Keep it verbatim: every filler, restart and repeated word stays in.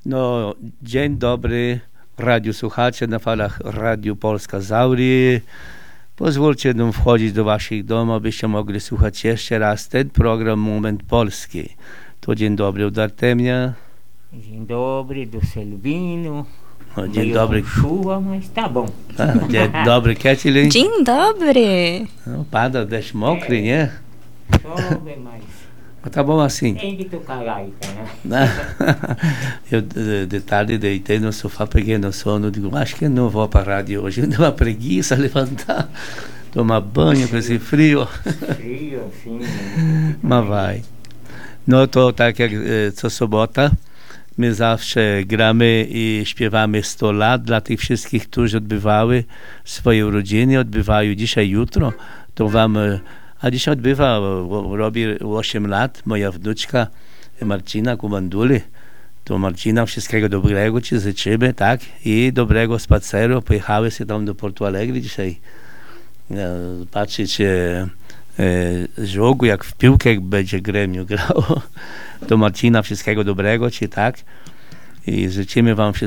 No, dzień dobry, radiosłuchacze na falach Radio Polska Zauri. Pozwólcie nam wchodzić do waszych domów, abyście mogli słuchać jeszcze raz ten program Moment Polski. To dzień dobry od Artemia. Dzień dobry do Selvino. No, dzień dobry. Chuva, mas tá bom. A, dzień dobry, Kathleen. Dzień dobry. No, pada deszcz mokry, nie? Chove, mas Mas tá bom assim. tem que tocar gaita, né? Né? Eu, de, de tarde, deitei no sofá, peguei no sono, digo, acho que não vou para a rádio hoje. Deu uma preguiça levantar, tomar banho com esse frio. Frio, sim. Mas vai. No to tak jak e, co sobota, my zawsze gramy i śpiewamy sto lat dla tych wszystkich, którzy odbywały swoje urodziny, odbywają dzisiaj, jutro. To wam, e, a dzisiaj odbywa, o, robi osiem lat, moja wnuczka Marcina Kubanduli. To Marcina, wszystkiego dobrego ci życzymy, tak? I dobrego spaceru. Pojechały się tam do Porto Alegre dzisiaj e, patrzeć e, e, żogu, jak w piłkę będzie Gremiu grało. Do Marcina wszystkiego dobrego ci, tak? I życzymy wam wszystkiego